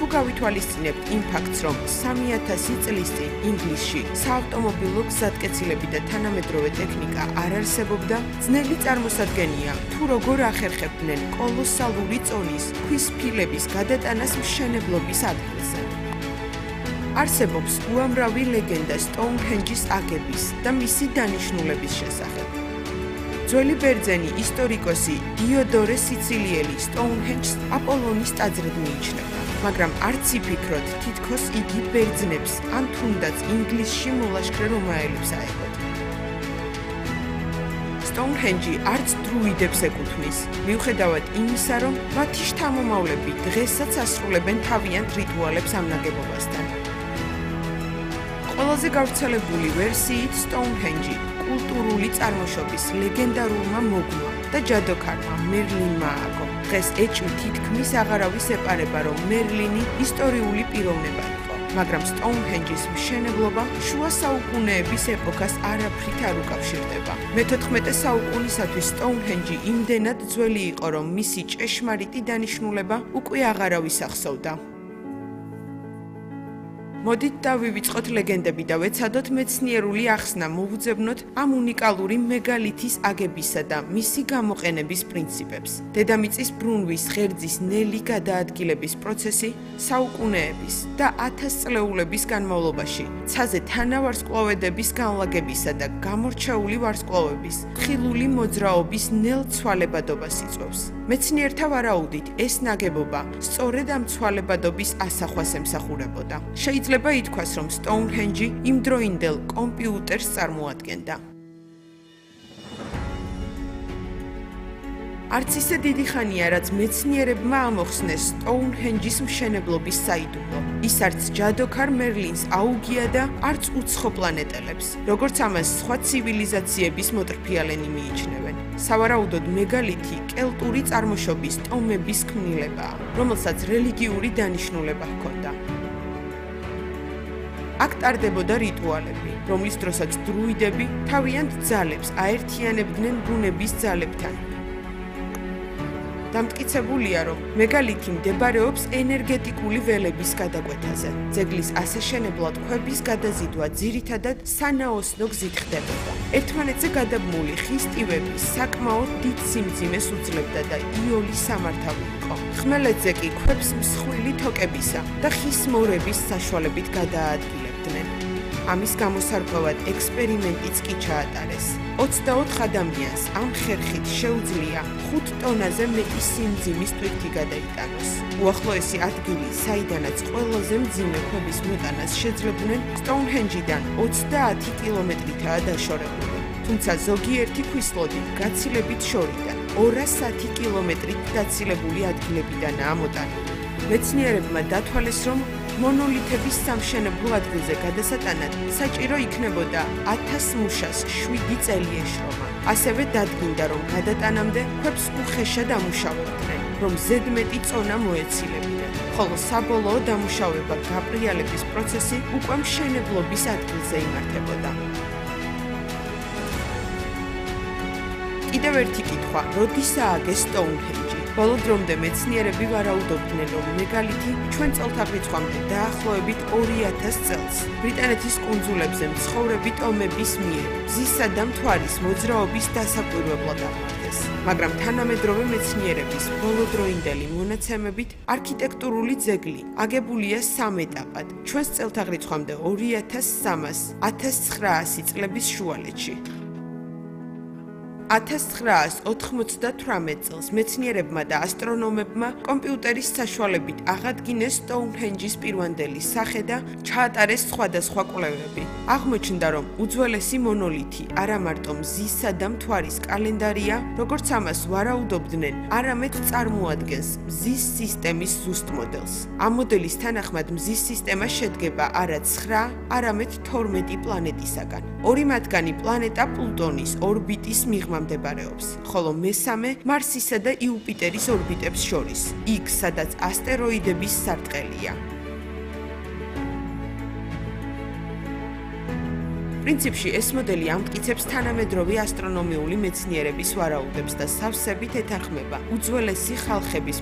თუ გავითვალისწინებთ იმ ფაქტს, რომ 3000 წლის წინ ინგლისში საავტომობილო გზატკეცილები და თანამედროვე ტექნიკა არ არსებობდა, ძნელი წარმოსადგენია, თუ როგორ ახერხებდნენ კოლოსალური წონის ქვის ფილების გადატანას მშენებლობის ადგილზე. არსებობს უამრავი ლეგენდა სტოუნჰენჯის აგების და მისი დანიშნულების შესახებ. ძველი ბერძენი ისტორიკოსი დიოდორე სიცილიელი სტოუნჰენჯს აპოლონის ტაძრად მიიჩნევდა, მაგრამ არც იფიქროთ, თითქოს იგი ბერძნებს ან თუნდაც ინგლისში molაშქრე რომაელებს აეღოთ. სტოუნჰენჯი არც დრუიდებს ეკუთვნის, მიუხედავად იმისა, რომ მათი შთამომავლები დღესაც ასრულებენ თავიანთ რიტუალებს ამ ნაგებობასთან. ყველაზე გავრცელებული ვერსიით სტოუნჰენჯი კულტურული წარმოშობის ლეგენდარულმა მოგმა და ჯადოქარმა მერლინმა ააგო. დღეს ეჭვი თითქმის აღარავის ეპარება, რომ მერლინი ისტორიული პიროვნება იყო, მაგრამ სტოუნჰენჯის მშენებლობა შუა საუკუნეების ეპოქას არაფრით არ უკავშირდება. მე-14 საუკუნისათვის სტოუნჰენჯი იმდენად ძველი იყო, რომ მისი ჭეშმარიტი დანიშნულება უკვე აღარავის ახსოვდა. მოდით დავივიწყოთ ლეგენდები და ვეცადოთ მეცნიერული ახსნა მოვუძებნოთ ამ უნიკალური მეგალითის აგებისა და მისი გამოყენების პრინციპებს. დედამიწის ბრუნვის ღერძის ნელი გადაადგილების პროცესი საუკუნეების და 1000 წლეულების განმავლობაში ცაზე თანავარსკვლავედების განლაგებისა და გამორჩეული ვარსკვლავების ხილული მოძრაობის ნელ ცვალებადობას იწვევს. მეცნიერთა ვარაუდით ეს ნაგებობა სწორედ ამ ცვალებადობის ასახვას ემსახურებოდა. შეიძლება ითქვას, რომ სტოუნჰენჯი იმდროინდელ კომპიუტერს წარმოადგენდა. არც ისე დიდი ხანია, რაც მეცნიერებმა ამოხსნეს სტოუნჰენჯის მშენებლობის საიდუმლო. ის არც ჯადოქარ მერლინს აუგია და არც უცხო პლანეტელებს, როგორც ამას სხვა ცივილიზაციების მოტრფიალენი მიიჩნევენ. სავარაუდოდ მეგალითი კელტური წარმოშობის ტომების ქმნილებაა, რომელსაც რელიგიური დანიშნულება ჰქონდა. აქ ტარდებოდა რიტუალები, რომლის დროსაც დრუიდები თავიანთ ძალებს აერთიანებდნენ ბუნების ძალებთან. დამტკიცებულია, რომ მეგალითი მდებარეობს ენერგეტიკული ველების გადაკვეთაზე. ძეგლის ასაშენებლად ქვების გადაზიდვა ძირითადად სანაოსნო გზით ხდებოდა. ერთმანეთზე გადაბმული ხის ტივები საკმაოდ დიდ სიმძიმეს უძლებდა და იოლის სამართავი იყო. ხმელეთზე კი ქვებს მსხვილი თოკებისა და ხის მორების საშუალებით გადაადგილებდნენ. ამის გამოსარკვევად ექსპერიმენტიც კი ჩაატარეს. 24 ადამიანს ამ ხერხით შეუძლია 5 ტონაზე მეტი სიმძიმის ტვირთი გადაიტანოს. უახლოესი ადგილი, საიდანაც ყველაზე მძიმე ქვების მოტანას შეძლებდნენ, სტოუნჰენჯიდან 30 კილომეტრითაა დაშორებული. თუმცა ზოგიერთი ქვისლოდი გაცილებით შორიდან 210 კილომეტრით დაცილებული ადგილებიდანაა მოტანილი. მეცნიერებმა დათვალეს, რომ მონოლითების სამშენებლო ადგილზე გადასატანად საჭირო იქნებოდა 1000 მუშას 7 წელი ეშრომა. ასევე დადგინდა, რომ გადატანამდე ქვებს უხეშად ამუშავებდნენ, რომ ზედმეტი წონა მოეცილებინა, ხოლო საბოლოო დამუშავება გაბრიალების პროცესი უკვე მშენებლობის ადგილზე იმართებოდა. კიდევ ერთი კითხვა, როდის ააგეს სტოუნჰენჯი? ბოლო დრომდე მეცნიერები ვარაუდობდნენ, რომ მეგალითი ჩვენ წელთაღრიცხვამდე დაახლოებით 2000 წელს ბრიტანეთის კუნძულებზე მცხოვრები ტომების მიერ მზისა და მთვარის მოძრაობის დასაკვირვებლად აღმართეს. მაგრამ თანამედროვე მეცნიერების ბოლოდროინდელი მონაცემებით არქიტექტურული ძეგლი აგებულია 3 ეტაპად ჩვენს წელთაღრიცხვამდე 2300-1900 წლების შუალედში. 1998 წელს მეცნიერებმა და ასტრონომებმა კომპიუტერის საშუალებით აღადგინეს სტოუნჰენჯის პირვანდელი სახე და ჩაატარეს სხვადასხვა კვლევები. აღმოჩნდა, რომ უძველესი მონოლითი არა მარტო მზისა და მთვარის კალენდარია, როგორც ამას ვარაუდობდნენ, არამედ წარმოადგენს მზის სისტემის ზუსტ მოდელს. ამ მოდელის თანახმად მზის სისტემა შედგება არა 9, არამედ 12 პლანეტისაგან. ორი მათგანი პლანეტა პლუტონის ორბიტის მიღმა მდებარეობს, ხოლო მესამე მარსისა და იუპიტერის ორბიტებს შორის, იქ სადაც ასტეროიდების სარტყელია. პრინციპში ეს მოდელი ამტკიცებს თანამედროვე ასტრონომიული მეცნიერების ვარაუდებს და სავსებით ეთანხმება უძველესი ხალხების